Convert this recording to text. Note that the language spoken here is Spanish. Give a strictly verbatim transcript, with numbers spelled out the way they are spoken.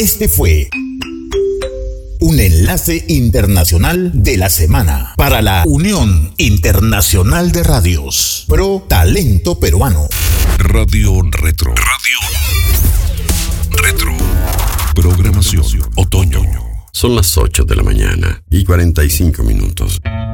Este fue un enlace internacional de la semana para la Unión Internacional de Radios Pro Talento Peruano. Radio Retro. Radio Retro. Programación Otoño. Son las ocho de la mañana y cuarenta y cinco minutos.